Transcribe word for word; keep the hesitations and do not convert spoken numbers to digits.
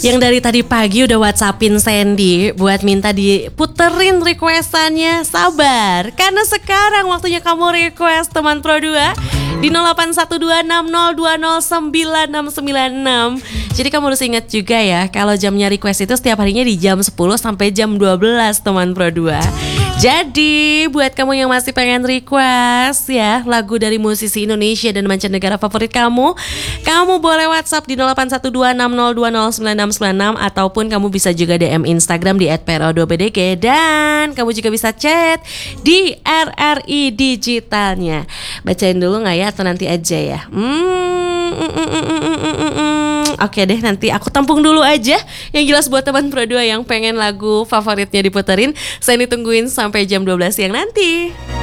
Yang dari tadi pagi udah WhatsAppin Sandy buat minta diputerin requestannya. Sabar, karena sekarang waktunya kamu request teman Pro dua di nol delapan satu dua enam nol dua nol sembilan enam sembilan enam. Jadi kamu harus ingat juga ya, kalau jamnya request itu setiap harinya di jam sepuluh sampai jam dua belas teman Pro dua. Jadi buat kamu yang masih pengen request ya lagu dari musisi Indonesia dan mancanegara favorit kamu, kamu boleh WhatsApp di nol delapan satu dua enam nol dua nol sembilan enam sembilan enam ataupun kamu bisa juga D M Instagram di et pero dua b d g dan kamu juga bisa chat di R R I Digitalnya. Bacain dulu nggak ya atau nanti aja ya? Hmm, mm, mm, mm, mm, mm, mm, mm. Oke deh, nanti aku tampung dulu aja. Yang jelas buat teman Pro dua yang pengen lagu favoritnya diputerin, saya ditungguin sampai jam dua belas siang nanti.